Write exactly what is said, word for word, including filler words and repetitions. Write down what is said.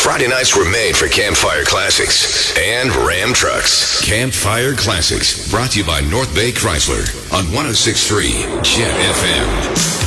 Friday nights were made for Campfire Classics and Ram Trucks. Campfire Classics, brought to you by North Bay Chrysler on one oh six point three Jet F M.